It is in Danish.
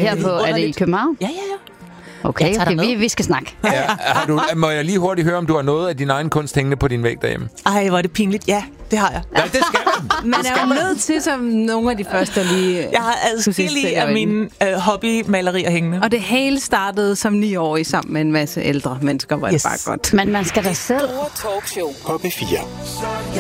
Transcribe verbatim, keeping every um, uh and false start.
her på, er det i København? Ja, ja, ja. Okay, okay vi, vi skal snakke. Ja, har du, må jeg lige hurtigt høre, om du har noget af din egen kunst hængende på din væg derhjemme? Ej, hvor er det pinligt. Ja, det har jeg. Ja, det skal man. Man er jo nødt til, som nogle af de første, der lige... Jeg har adskillige af mine øh, hobbymalerier hængende. Og det hele startede som niårig sammen med en masse ældre mennesker, hvor yes. det bare godt. Men man skal da selv... Store talkshow på P fire.